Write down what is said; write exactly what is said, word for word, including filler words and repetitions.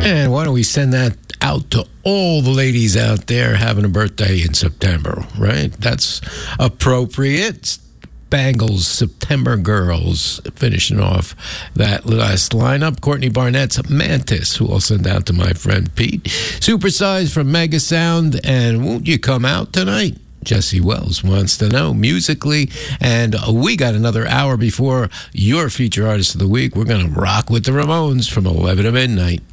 And why don't we send that out to all the ladies out there having a birthday in September, right? That's appropriate. Bangles, September Girls, finishing off that last lineup. Courtney Barnett's Mantis, who I'll send out to my friend Pete. Supersize from Mega Sound, and Won't You Come Out Tonight? Jesse Wells wants to know musically. And we got another hour before your feature artist of the week. We're going to rock with the Ramones from eleven to midnight.